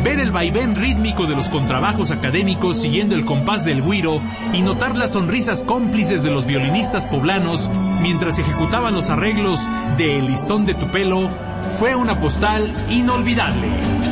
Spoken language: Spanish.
Ver el vaivén rítmico de los contrabajos académicos siguiendo el compás del güiro y notar las sonrisas cómplices de los violinistas poblanos mientras ejecutaban los arreglos de El listón de tu pelo fue una postal inolvidable.